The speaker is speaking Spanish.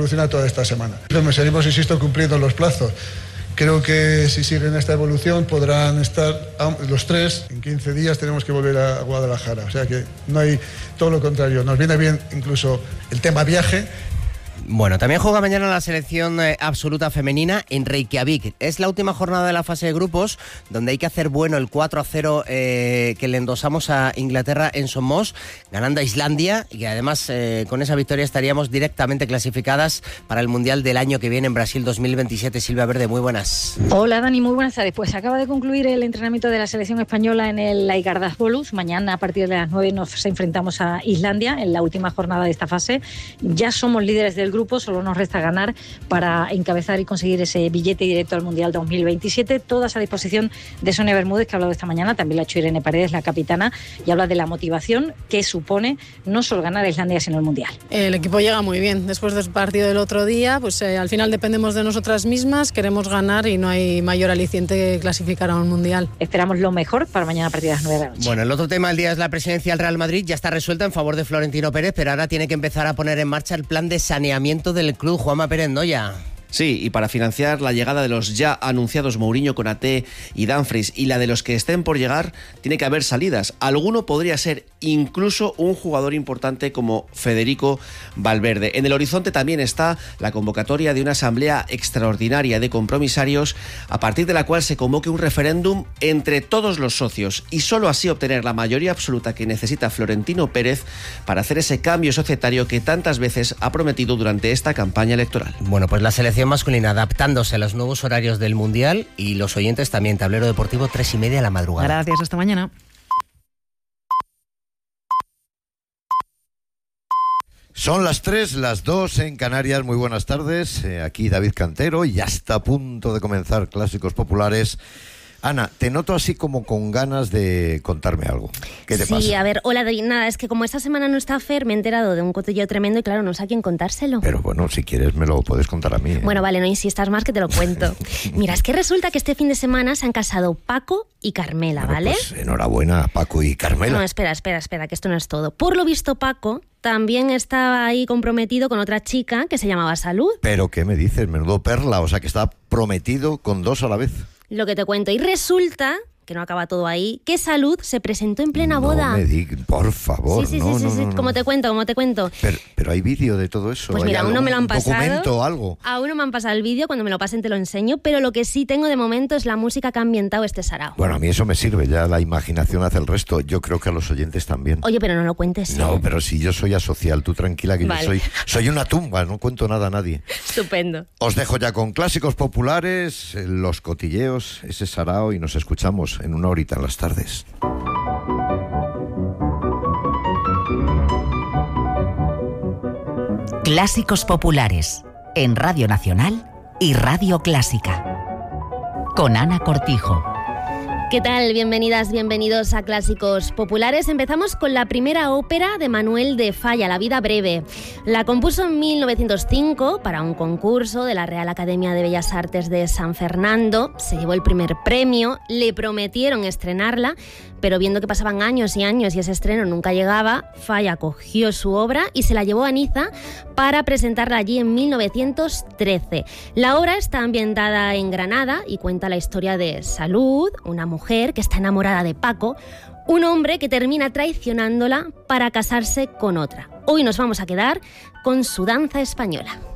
evolucionar toda esta semana. Seguimos, insisto, cumpliendo los plazos. Creo que si siguen esta evolución podrán estar los 3, en 15 días tenemos que volver a Guadalajara. O sea que no hay, todo lo contrario, nos viene bien incluso el tema viaje. Bueno, también juega mañana la selección absoluta femenina en Reykjavik. Es la última jornada de la fase de grupos, donde hay que hacer bueno el 4-0 que le endosamos a Inglaterra en Somos, ganando a Islandia, y además con esa victoria estaríamos directamente clasificadas para el Mundial del año que viene en Brasil 2027. Silvia Verde, muy buenas. Hola Dani, muy buenas tardes. Pues acaba de concluir el entrenamiento de la selección española en el Laigardalsvöllur. Mañana a partir de las 9 nos enfrentamos a Islandia en la última jornada de esta fase. Ya somos líderes del grupo, solo nos resta ganar para encabezar y conseguir ese billete directo al Mundial 2027. Todas a disposición de Sonia Bermúdez, que ha hablado esta mañana, también la ha hecho Irene Paredes, la capitana, y habla de la motivación que supone no solo ganar a Islandia, sino el Mundial. El equipo llega muy bien. Después del partido del otro día, pues al final dependemos de nosotras mismas, queremos ganar y no hay mayor aliciente que clasificar a un Mundial. Esperamos lo mejor para mañana a partir de las 9 de la noche. Bueno, el otro tema del día es la presidencia del Real Madrid. Ya está resuelta en favor de Florentino Pérez, pero ahora tiene que empezar a poner en marcha el plan de saneamiento del club. Juanma Pérez Noya. Sí, y para financiar la llegada de los ya anunciados Mourinho, Konaté y Dumfries y la de los que estén por llegar, tiene que haber salidas. Alguno podría ser incluso un jugador importante como Federico Valverde. En el horizonte también está la convocatoria de una asamblea extraordinaria de compromisarios, a partir de la cual se convoque un referéndum entre todos los socios y solo así obtener la mayoría absoluta que necesita Florentino Pérez para hacer ese cambio societario que tantas veces ha prometido durante esta campaña electoral. Bueno, pues la selección masculina adaptándose a los nuevos horarios del Mundial, y los oyentes también. Tablero Deportivo, 3:30 a la madrugada. Gracias, hasta mañana. Son las 3, las 2 en Canarias. Muy buenas tardes. Aquí David Cantero, y ya está a punto de comenzar Clásicos Populares. Ana, te noto así como con ganas de contarme algo. ¿Qué te pasa? Sí, a ver, hola David, nada, es que como esta semana no está Fer, me he enterado de un cotilleo tremendo y claro, no sé a quién contárselo. Pero bueno, si quieres me lo puedes contar a mí. Bueno, vale, no insistas más que te lo cuento. Mira, es que resulta que este fin de semana se han casado Paco y Carmela, bueno, ¿vale? Pues enhorabuena a Paco y Carmela. No, espera, que esto no es todo. Por lo visto, Paco también estaba ahí comprometido con otra chica que se llamaba Salud. ¿Pero qué me dices? Menudo perla, o sea que está prometido con dos a la vez. Lo que te cuento. Y resulta, que no acaba todo ahí, que Salud se presentó en plena boda. No me digas, por favor. Sí. No. Como te cuento. Pero hay vídeo de todo eso. Pues mira, aún no me lo han pasado. ¿Documento o algo? Aún no me han pasado el vídeo, cuando me lo pasen te lo enseño, pero lo que sí tengo de momento es la música que ha ambientado este sarao. Bueno, a mí eso me sirve, ya la imaginación hace el resto. Yo creo que a los oyentes también. Oye, pero no lo cuentes. No, pero si yo soy asocial, tú tranquila que vale. Yo soy una tumba, no cuento nada a nadie. Estupendo. Os dejo ya con Clásicos Populares, los cotilleos, ese sarao, y nos escuchamos en una horita en las tardes. Clásicos Populares en Radio Nacional y Radio Clásica con Ana Cortijo. ¿Qué tal? Bienvenidas, bienvenidos a Clásicos Populares. Empezamos con la primera ópera de Manuel de Falla, La vida breve. La compuso en 1905 para un concurso de la Real Academia de Bellas Artes de San Fernando. Se llevó el primer premio, le prometieron estrenarla, pero viendo que pasaban años y años y ese estreno nunca llegaba, Falla cogió su obra y se la llevó a Niza para presentarla allí en 1913. La obra está ambientada en Granada y cuenta la historia de Salud, una mujer que está enamorada de Paco, un hombre que termina traicionándola para casarse con otra. Hoy nos vamos a quedar con su danza española.